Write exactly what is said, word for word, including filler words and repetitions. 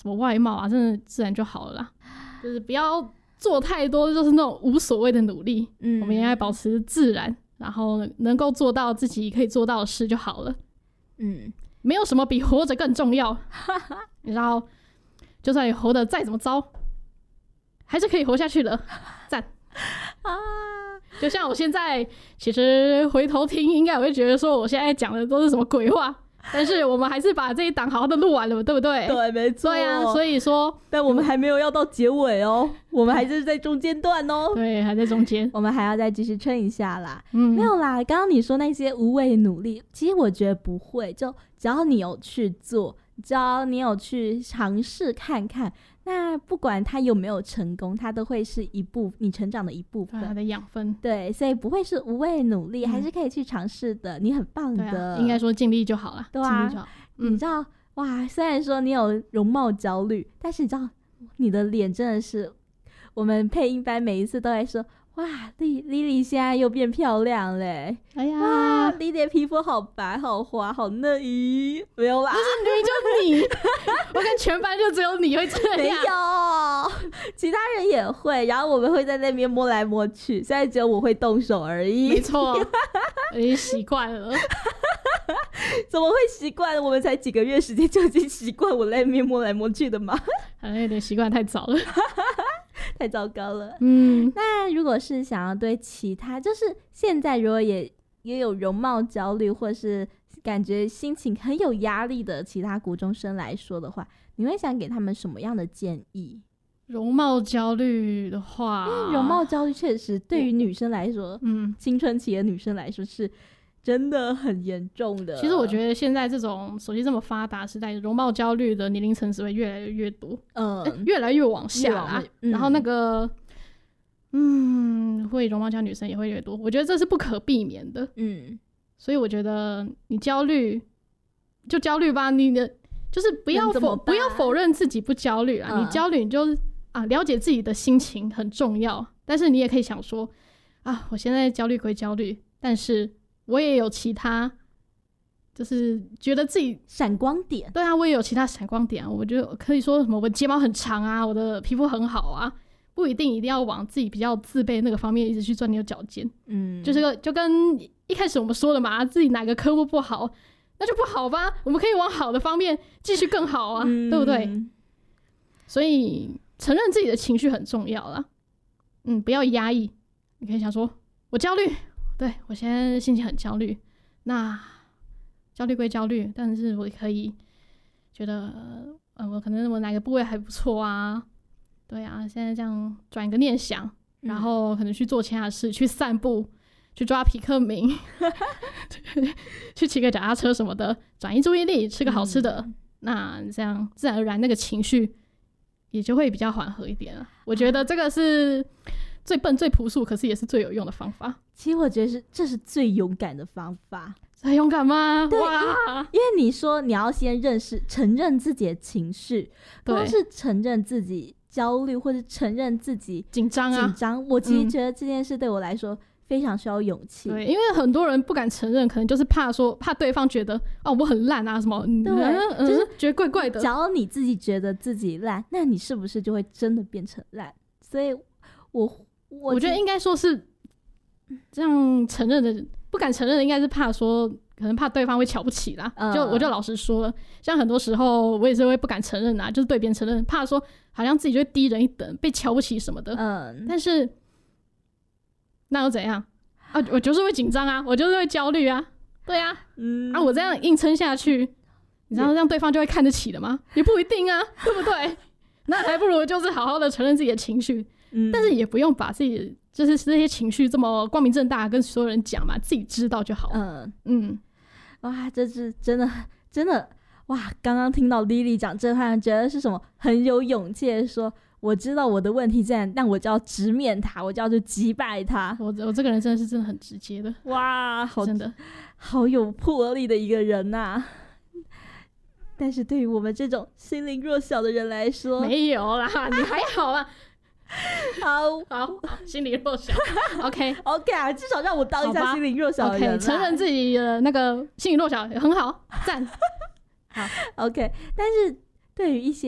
什么外貌啊，真的自然就好了啦，就是不要做太多就是那种无所谓的努力，嗯，我们应该保持自然，然后能够做到自己可以做到的事就好了，嗯，没有什么比活着更重要你知道，就算你活得再怎么糟还是可以活下去的，赞啊！就像我现在其实回头听应该我会觉得说我现在讲的都是什么鬼话，但是我们还是把这一档好好的录完了，对不对？ 对，没错。 对啊，所以说， 但我们还没有要到结尾哦，我们还是在中间段哦。 对，还在中间， 我们还要再继续撑一下啦。嗯，没有啦，刚刚你说那些无谓努力，其实我觉得不会，就只要你有去做，只要你有去尝试看看，那不管他有没有成功，他都会是一部你成长的一部分， 他的养分。 对，所以不会是无谓努力，嗯、还是可以去尝试的。你很棒的， 啊、应该说尽力就好了， 对啊， 尽力就好。 嗯、你知道哇？虽然说你有容貌焦虑，但是你知道你的脸真的是，我们配音班每一次都在说。哇，莉莉莉现在又变漂亮嘞！哎呀，哇，莉莉的皮肤好白、好滑、好嫩咦，没有啦， 不是明明就你，我看全班就只有你会这样， 没有，其他人也会。然后我们会在那边摸来摸去，现在只有我会动手而已。 没错，我已经习惯了。 怎么会习惯？我们才几个月时间就已经习惯我在那边摸来摸去的吗？ 好像有点习惯太早了。 太糟糕了。嗯，那如果是想要对其他，就是现在如果也也有容貌焦虑，或是感觉心情很有压力的其他国中生来说的话，你会想给他们什么样的建议？ 容貌焦虑的话， 因为容貌焦虑确实对于女生来说，嗯，青春期的女生来说是真的很严重的。 其实我觉得现在这种手机这么发达时代，容貌焦虑的年龄层只会越来越多，嗯、欸，越来越往下啦。嗯、然后那个，嗯，会容貌焦虑女生也会越多，我觉得这是不可避免的。嗯，所以我觉得你焦虑就焦虑吧，你的就是不要否不要否认自己不焦虑啊，嗯、你焦虑你就啊了解自己的心情很重要，但是你也可以想说啊，我现在焦虑归焦虑，但是我也有其他，就是觉得自己闪光点。 对啊，我也有其他闪光点啊。我觉得可以说什么，我睫毛很长啊，我的皮肤很好啊，不一定一定要往自己比较自卑那个方面一直去钻牛角尖。嗯，就是个就跟一开始我们说的嘛，自己哪个科目不好，那就不好吧。我们可以往好的方面继续更好啊，嗯、对不对？所以承认自己的情绪很重要啦。嗯，不要压抑。你可以想说，我焦虑。对，我现在心情很焦虑，那焦虑归焦虑，但是我可以觉得，呃，我可能我哪个部位还不错啊，对啊，现在这样转个念想，然后可能去做其他事，去散步，去抓皮克明，去骑个脚踏车什么的，转移注意力，吃个好吃的，嗯、那这样自然而然那个情绪也就会比较缓和一点了。我觉得这个是最笨最朴素，可是也是最有用的方法。 其实我觉得是这是最勇敢的方法。 很勇敢吗？ 对， 哇！ 因为你说你要先认识、承认自己的情绪，光是承认自己焦虑，或是承认自己紧张啊， 紧张。我其实觉得这件事对我来说非常需要勇气。 对，因为很多人不敢承认，可能就是怕说，怕对方觉得哦我很烂啊什么， 对， 嗯、就是觉得怪怪的。 只要你自己觉得自己烂，那你是不是就会真的变成烂？所以我，我我觉得应该说是这样承认的。不敢承认的应该是怕说，可能怕对方会瞧不起啦。嗯、就我就老实说了，像很多时候我也是会不敢承认啊，就是对别人承认，怕说好像自己就会低人一等，被瞧不起什么的。嗯，但是那又怎样啊？我就是会紧张啊，我就是会焦虑啊，对啊，嗯、啊，我这样硬撑下去，你知道让对方就会看得起的吗？也不一定啊，对不对？那还不如就是好好的承认自己的情绪，嗯、但是也不用把自己就是这些情绪这么光明正大跟所有人讲嘛，自己知道就好。嗯嗯，哇，这是真的真的哇！刚刚听到 Lily 讲这话，觉得是什么很有勇气的说，我知道我的问题在，但我就要直面它，我就要去击败它。 我我这个人真的是真的很直接的， 哇，好真的好有魄力的一个人呐、啊。但是对于我们这种心灵弱小的人来说， 没有啦，你还好啦。 好好好，心理弱小 ，OK OK 啊，至少让我当一下心理弱小的人、啊 okay, 承认自己的那个心理弱小很好，赞。好 OK， 但是对于一些